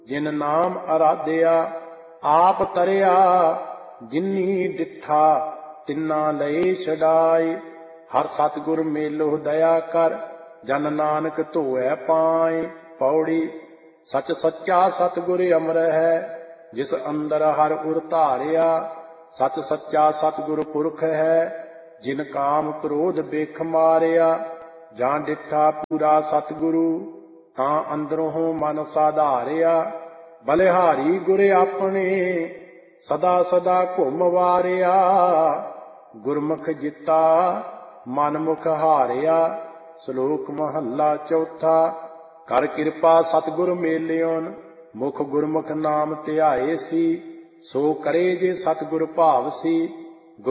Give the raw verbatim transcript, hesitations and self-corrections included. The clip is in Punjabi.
ਜਿਨ ਨਾਮ ਅਰਾਧਿਆ ਆਪ ਤਰਿਆ, ਜਿਨੀ ਡਿਠਾ ਤਿੰਨਾ ਲਏ ਛਡਾਏ। ਹਰ ਸਤਿਗੁਰ ਮੇਲੋ ਦਇਆ ਕਰ, ਜਨ ਨਾਨਕ ਧੋਇ ਪਾਏ। ਪੌੜੀ। ਸਚ ਸੱਚਾ ਸਤਿਗੁਰ ਅਮਰ ਹੈ, ਜਿਸ ਅੰਦਰ ਹਰ ਉਰ ਧਾਰਿਆ। ਸਚ ਸੱਚਾ ਸਤਿਗੁਰ ਪੁਰਖ ਹੈ, ਜਿਨ ਕਾਮ ਕ੍ਰੋਧ ਬਿਖ ਮਾਰਿਆ। ਜਾਂ ਡਿਠਾ ਪੂਰਾ ਸਤਿਗੁਰੂ, ਤਾਂ ਅੰਦਰੋਂ ਮਨ ਸਾਧਾਰਿਆ। ਬਲਿਹਾਰੀ ਗੁਰ ਆਪਣੇ, ਸਦਾ ਸਦਾ ਘੁਮ ਵਾਰਿਆ। ਗੁਰਮੁਖ ਜਿੱਤਾ ਮਨ ਮੁਖ ਹਾਰਿਆ। ਸ਼ਲੋਕ ਮਹੱਲਾ ਚੌਥਾ। ਕਰ ਕਿਰਪਾ ਸਤਿਗੁਰ ਮੇਲਿਓਨ, ਮੁਖ ਗੁਰਮੁਖ ਨਾਮ ਧਿਆਏ ਸੀ। ਸੋ ਕਰੇ ਜੇ ਸਤਿਗੁਰ ਭਾਵ ਸੀ,